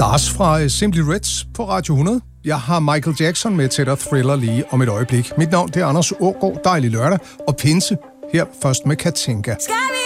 Stars fra Simply Reds på Radio 100. Jeg har Michael Jackson med Tættere Thriller lige om et øjeblik. Mit navn det er Anders Aagaard. Dejlig lørdag og pinse. Her først med Katinka.